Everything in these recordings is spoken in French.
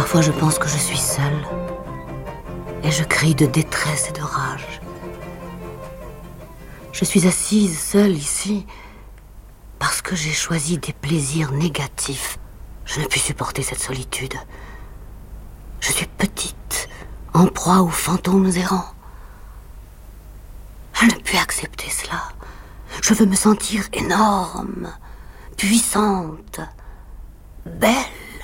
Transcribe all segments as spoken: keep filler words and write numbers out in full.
Parfois je pense que je suis seule et je crie de détresse et de rage. Je suis assise seule ici parce que j'ai choisi des plaisirs négatifs. Je ne puis supporter cette solitude. Je suis petite, en proie aux fantômes errants. Je ne puis accepter cela. Je veux me sentir énorme, puissante, belle.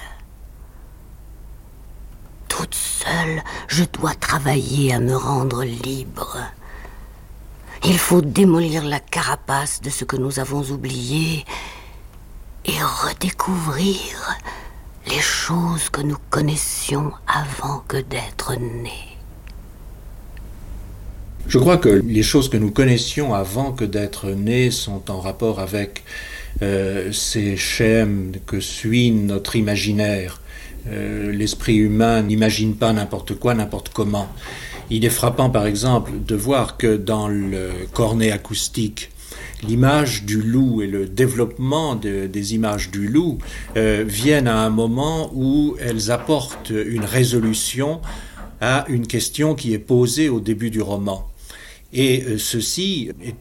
Toute seule, je dois travailler à me rendre libre. Il faut démolir la carapace de ce que nous avons oublié et redécouvrir les choses que nous connaissions avant que d'être nés. Je crois que les choses que nous connaissions avant que d'être nés sont en rapport avec euh, ces schèmes que suit notre imaginaire. Euh, l'esprit humain n'imagine pas n'importe quoi, n'importe comment. Il est frappant, par exemple, de voir que dans le cornet acoustique, l'image du loup et le développement de, des images du loup euh, viennent à un moment où elles apportent une résolution à une question qui est posée au début du roman. Et euh, ceci est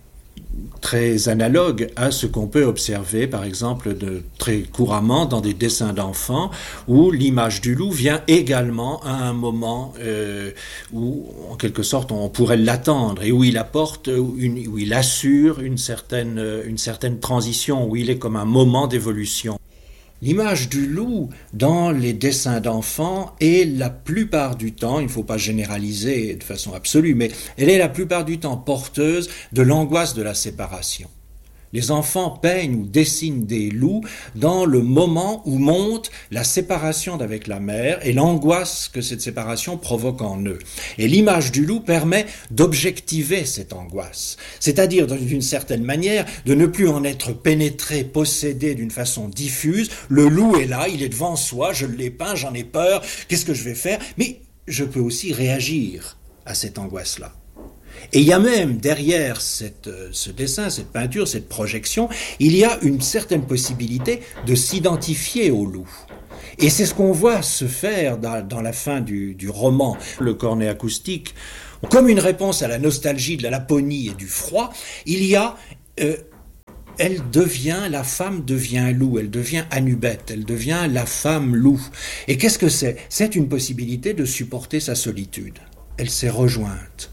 très analogue à ce qu'on peut observer, par exemple, de, très couramment dans des dessins d'enfants, où l'image du loup vient également à un moment euh, où, en quelque sorte, on pourrait l'attendre, et où il apporte, une, où il assure une certaine, une certaine transition, où il est comme un moment d'évolution. L'image du loup dans les dessins d'enfants est la plupart du temps, il ne faut pas généraliser de façon absolue, mais elle est la plupart du temps porteuse de l'angoisse de la séparation. Les enfants peignent ou dessinent des loups dans le moment où monte la séparation d'avec la mère et l'angoisse que cette séparation provoque en eux. Et l'image du loup permet d'objectiver cette angoisse, c'est-à-dire d'une certaine manière de ne plus en être pénétré, possédé d'une façon diffuse. Le loup est là, il est devant soi, je l'ai peint, j'en ai peur, qu'est-ce que je vais faire? Mais je peux aussi réagir à cette angoisse-là. Et il y a même derrière cette, ce dessin, cette peinture, cette projection, il y a une certaine possibilité de s'identifier au loup. Et c'est ce qu'on voit se faire dans, dans la fin du, du roman, le cornet acoustique. Comme une réponse à la nostalgie de la Laponie et du froid, il y a... Euh, elle devient, la femme devient loup, elle devient Anubète, elle devient la femme loup. Et qu'est-ce que c'est? C'est une possibilité de supporter sa solitude. Elle s'est rejointe.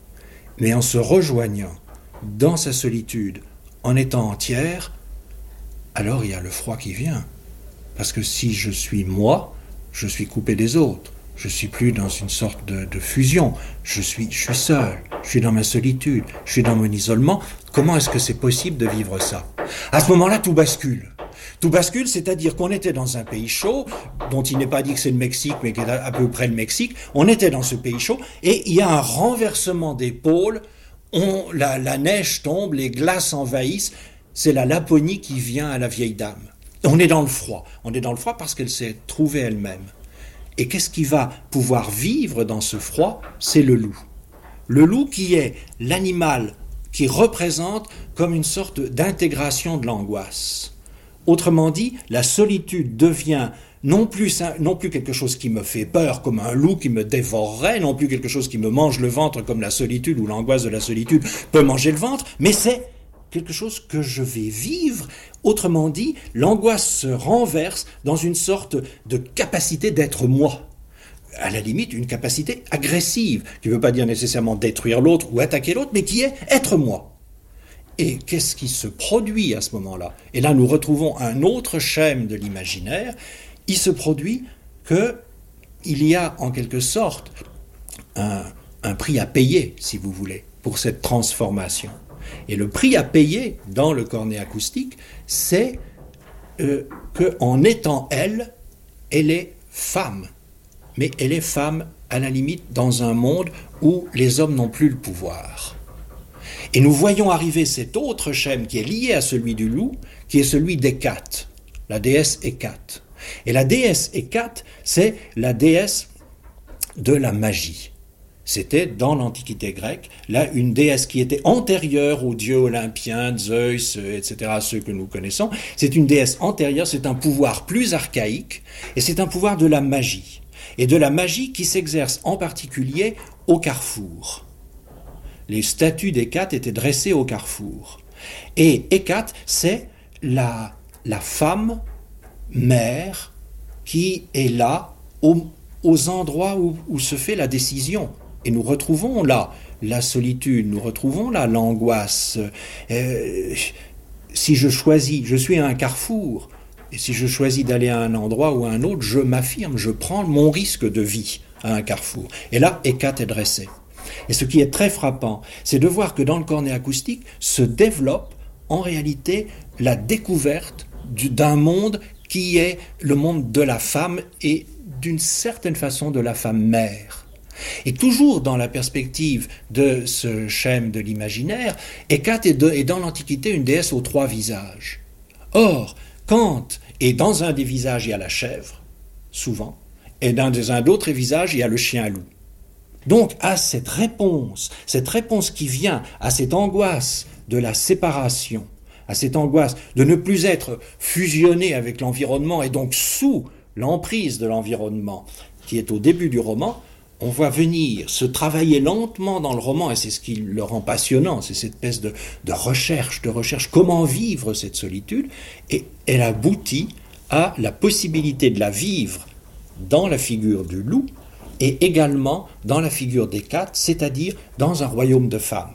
Mais en se rejoignant dans sa solitude, en étant entière, alors il y a le froid qui vient. Parce que si je suis moi, je suis coupé des autres. Je ne suis plus dans une sorte de, de fusion. Je suis, je suis seul, je suis dans ma solitude, je suis dans mon isolement. Comment est-ce que c'est possible de vivre ça? À ce moment-là, tout bascule. Tout bascule, c'est-à-dire qu'on était dans un pays chaud, dont il n'est pas dit que c'est le Mexique, mais qui est à peu près le Mexique. On était dans ce pays chaud, et il y a un renversement des pôles. On, la, la neige tombe, les glaces envahissent. C'est la Laponie qui vient à la vieille dame. On est dans le froid. On est dans le froid parce qu'elle s'est trouvée elle-même. Et qu'est-ce qui va pouvoir vivre dans ce froid? C'est le loup. Le loup qui est l'animal qui représente comme une sorte d'intégration de l'angoisse. Autrement dit, la solitude devient non plus, non plus quelque chose qui me fait peur comme un loup qui me dévorerait, non plus quelque chose qui me mange le ventre comme la solitude ou l'angoisse de la solitude peut manger le ventre, mais c'est quelque chose que je vais vivre. Autrement dit, l'angoisse se renverse dans une sorte de capacité d'être moi. À la limite, une capacité agressive, qui ne veut pas dire nécessairement détruire l'autre ou attaquer l'autre, mais qui est être moi. Et qu'est-ce qui se produit à ce moment-là? Et là, nous retrouvons un autre schème de l'imaginaire. Il se produit qu'il y a en quelque sorte un, un prix à payer, si vous voulez, pour cette transformation. Et le prix à payer dans le cornet acoustique, c'est euh, qu'en étant elle, elle est femme. Mais elle est femme, à la limite, dans un monde où les hommes n'ont plus le pouvoir. Et nous voyons arriver cet autre schème qui est lié à celui du loup, qui est celui d'Hécate, la déesse Hécate. Et la déesse Hécate, c'est la déesse de la magie. C'était, dans l'Antiquité grecque, là, une déesse qui était antérieure aux dieux olympiens, Zeus, et cetera, ceux que nous connaissons. C'est une déesse antérieure, c'est un pouvoir plus archaïque, et c'est un pouvoir de la magie. et de la magie qui s'exerce en particulier au carrefour. Les statues d'Hécate étaient dressées au carrefour. Et Hécate, c'est la, la femme mère qui est là au, aux endroits où, où se fait la décision. Et nous retrouvons là la solitude, nous retrouvons là l'angoisse. Euh, si je choisis, je suis à un carrefour, et si je choisis d'aller à un endroit ou à un autre, je m'affirme, je prends mon risque de vie à un carrefour. Et là, Hécate est dressée. Et ce qui est très frappant, c'est de voir que dans le cornet acoustique se développe en réalité la découverte du, d'un monde qui est le monde de la femme et d'une certaine façon de la femme mère. Et toujours dans la perspective de ce schème de l'imaginaire, Hécate est, de, est dans l'Antiquité une déesse aux trois visages. Or, quand, et dans un des visages il y a la chèvre, souvent, et dans un autre visage il y a le chien-loup. Donc à cette réponse, cette réponse qui vient à cette angoisse de la séparation, à cette angoisse de ne plus être fusionné avec l'environnement et donc sous l'emprise de l'environnement, qui est au début du roman, on voit venir se travailler lentement dans le roman, et c'est ce qui le rend passionnant, c'est cette espèce de, de recherche, de recherche, comment vivre cette solitude, et elle aboutit à la possibilité de la vivre dans la figure du loup, et également dans la figure d'Hécate, c'est-à-dire dans un royaume de femmes.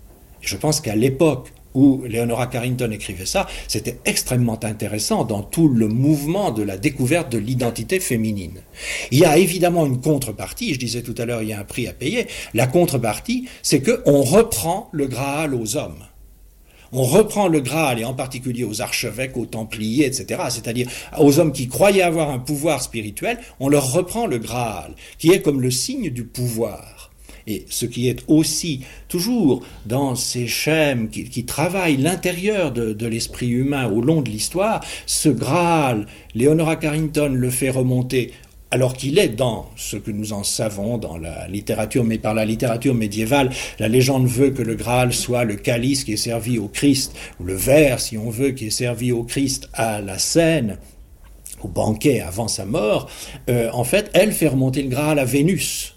Je pense qu'à l'époque où Leonora Carrington écrivait ça, c'était extrêmement intéressant dans tout le mouvement de la découverte de l'identité féminine. Il y a évidemment une contrepartie, je disais tout à l'heure, il y a un prix à payer. La contrepartie, c'est qu'on reprend le Graal aux hommes. On reprend le Graal, et en particulier aux archevêques, aux templiers, et cetera, c'est-à-dire aux hommes qui croyaient avoir un pouvoir spirituel, on leur reprend le Graal, qui est comme le signe du pouvoir. Et ce qui est aussi toujours dans ces schèmes qui, qui travaillent l'intérieur de, de l'esprit humain au long de l'histoire, ce Graal, Leonora Carrington le fait remonter alors qu'il est dans ce que nous en savons dans la littérature, mais par la littérature médiévale, la légende veut que le Graal soit le calice qui est servi au Christ, ou le verre, si on veut, qui est servi au Christ à la scène, au banquet avant sa mort. Euh, en fait, elle fait remonter le Graal à Vénus.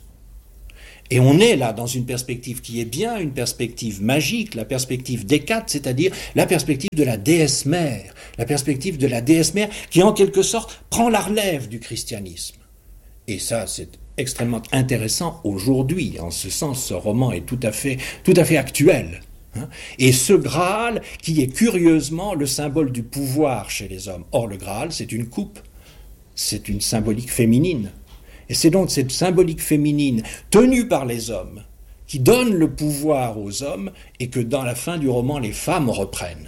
Et on est là dans une perspective qui est bien une perspective magique, la perspective d'Hécate, c'est-à-dire la perspective de la déesse mère, la perspective de la déesse mère qui en quelque sorte prend la relève du christianisme. Et ça, c'est extrêmement intéressant aujourd'hui. En ce sens, ce roman est tout à fait, tout à fait actuel. Et ce Graal qui est curieusement le symbole du pouvoir chez les hommes. Or, le Graal, c'est une coupe, c'est une symbolique féminine. Et c'est donc cette symbolique féminine tenue par les hommes qui donne le pouvoir aux hommes et que dans la fin du roman, les femmes reprennent.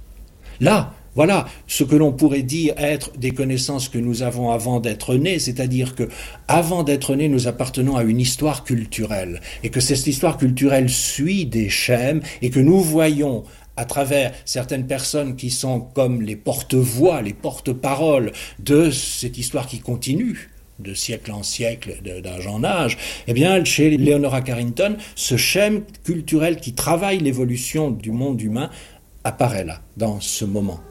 Là, voilà ce que l'on pourrait dire être des connaissances que nous avons avant d'être nés, c'est-à-dire que avant d'être nés, nous appartenons à une histoire culturelle et que cette histoire culturelle suit des schèmes et que nous voyons à travers certaines personnes qui sont comme les porte-voix, les porte-paroles de cette histoire qui continue de siècle en siècle, d'âge en âge, eh bien, chez Leonora Carrington, ce schème culturel qui travaille l'évolution du monde humain apparaît là, dans ce moment.